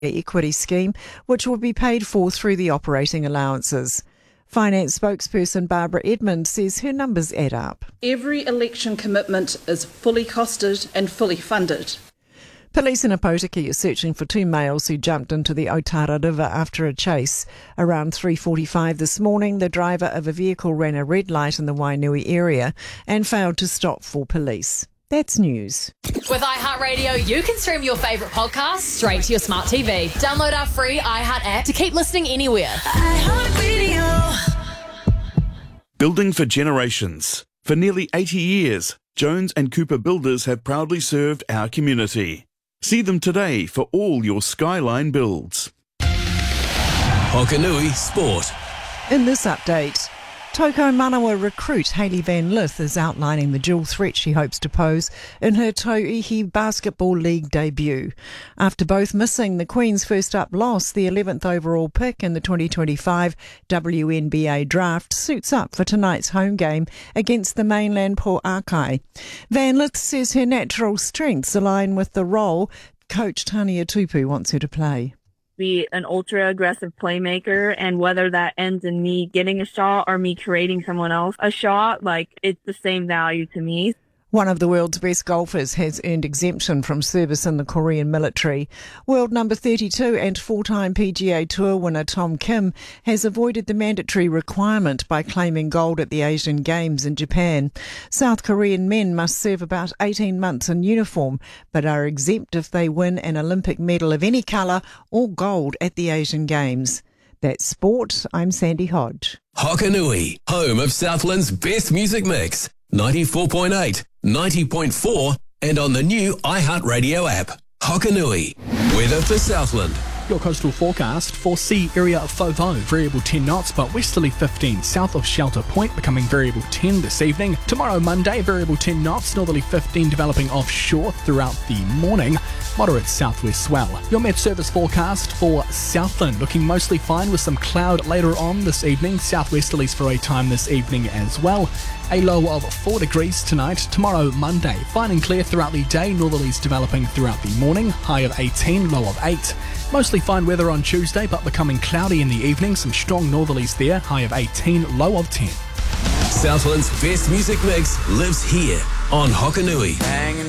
equity scheme, which will be paid for through the operating allowances. Finance spokesperson Barbara Edmund says her numbers add up. Every election commitment is fully costed and fully funded. Police in Opotiki are searching for two males who jumped into the Otara River after a chase. Around 3:45 this morning, the driver of a vehicle ran a red light in the Wainui area and failed to stop for police. That's news. With iHeartRadio, you can stream your favourite podcasts straight to your smart TV. Download our free iHeart app to keep listening anywhere. iHeartRadio. Building for generations. For nearly 80 years, Jones and Cooper Builders have proudly served our community. See them today for all your Skyline builds. Hokanui Sport. In this update, Toko Manawa recruit Hayley Van Lith is outlining the dual threat she hopes to pose in her Tauihi Basketball League debut. After both missing the Queen's first up loss, the 11th overall pick in the 2025 WNBA draft suits up for tonight's home game against the mainland Po'akai. Van Lith says her natural strengths align with the role coach Tania Tupu wants her to play. Be an ultra-aggressive playmaker, and whether that ends in me getting a shot or me creating someone else a shot, it's the same value to me. One of the world's best golfers has earned exemption from service in the Korean military. World number 32 and four-time PGA Tour winner Tom Kim has avoided the mandatory requirement by claiming gold at the Asian Games in Japan. South Korean men must serve about 18 months in uniform, but are exempt if they win an Olympic medal of any colour or gold at the Asian Games. That's sport. I'm Sandy Hodge. Hokanui, home of Southland's best music mix. 94.8, 90.4 and on the new iHeartRadio app. Hokanui, weather for Southland. Your coastal forecast: for sea area of Fofo, variable 10 knots but westerly 15 south of Shelter Point, becoming variable 10 this evening. Tomorrow Monday, variable 10 knots, northerly 15 developing offshore throughout the morning. Moderate southwest swell. Your Met Service forecast for Southland, looking mostly fine with some cloud later on this evening. Southwesterlies for a time this evening as well. A low of 4 degrees tonight. Tomorrow Monday, fine and clear throughout the day. Northerlies developing throughout the morning. High of 18, low of 8. Mostly fine weather on Tuesday, but becoming cloudy in the evening. Some strong northerlies there. High of 18, low of 10. Southland's best music mix lives here on Hokanui.